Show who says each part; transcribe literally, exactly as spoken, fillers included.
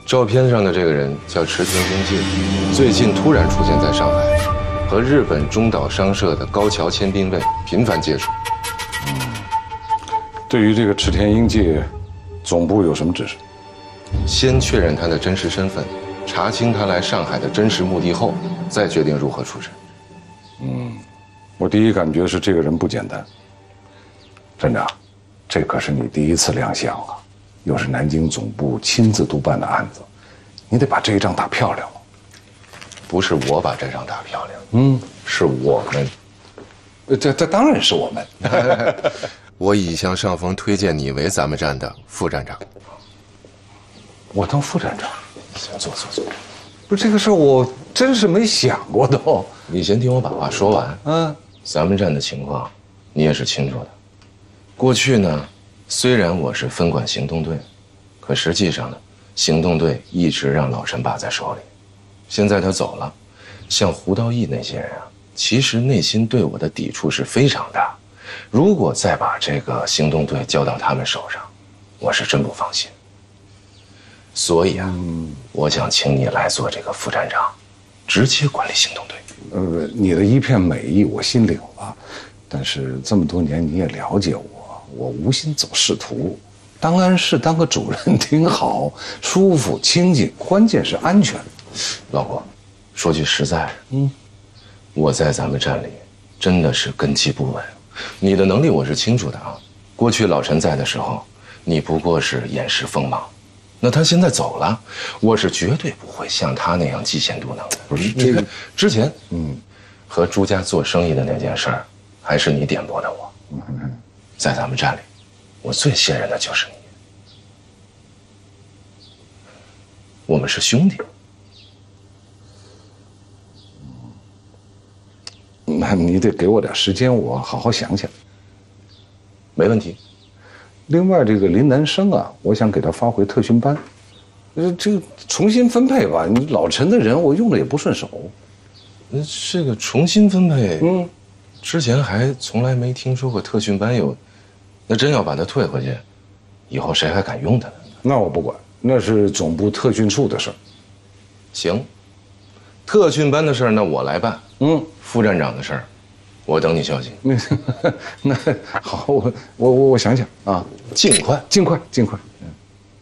Speaker 1: 照片上的这个人叫池田英介，最近突然出现在上海，和日本中岛商社的高桥签兵卫频繁接触。
Speaker 2: 嗯，对于这个池田英介，总部有什么指示？
Speaker 1: 先确认他的真实身份，查清他来上海的真实目的后，再决定如何处置。
Speaker 2: 嗯，我第一感觉是这个人不简单。站长，这可是你第一次亮相啊，又是南京总部亲自督办的案子，你得把这一仗打漂亮了。
Speaker 1: 不是我把这仗打漂亮，
Speaker 2: 嗯，
Speaker 1: 是我们。
Speaker 2: 这这当然是我们。
Speaker 1: 我已向上峰推荐你为咱们站的副站长。
Speaker 2: 我当副站长？
Speaker 1: 行，坐坐坐。
Speaker 2: 不是这个事儿，我真是没想过都。
Speaker 1: 你先听我把话说完。
Speaker 2: 嗯，
Speaker 1: 咱们站的情况，你也是清楚的。过去呢，虽然我是分管行动队，可实际上呢，行动队一直让老陈把在手里。现在他走了，像胡道义那些人啊，其实内心对我的抵触是非常大。如果再把这个行动队交到他们手上，我是真不放心。所以啊，嗯、我想请你来做这个副站长，直接管理行动队。
Speaker 2: 呃，你的一片美意我心领了，但是这么多年你也了解我，我无心走仕途，当安士当个主任挺好，舒服清静，关键是安全。
Speaker 1: 老郭，说句实在的，嗯，我在咱们站里真的是根基不稳。你的能力我是清楚的啊，过去老陈在的时候，你不过是掩饰锋芒。那他现在走了，我是绝对不会像他那样嫉贤妒能的。不是这个之前，嗯，和朱家做生意的那件事儿，还是你点拨的我。嗯，在咱们站里，我最信任的就是你。我们是兄弟。
Speaker 2: 那你得给我点时间，我好好想想。
Speaker 1: 没问题。
Speaker 2: 另外，这个林南生啊，我想给他发回特训班，呃，这个重新分配吧。你老陈的人，我用的也不顺手。
Speaker 1: 那这个重新分配，嗯，之前还从来没听说过特训班有，那真要把他退回去，以后谁还敢用他呢？
Speaker 2: 那我不管，那是总部特训处的事儿。
Speaker 1: 行，特训班的事儿那我来办。嗯，副站长的事儿，我等你消息。
Speaker 2: 那那好，我我我我想想啊，
Speaker 1: 尽快，
Speaker 2: 尽快，尽快。嗯。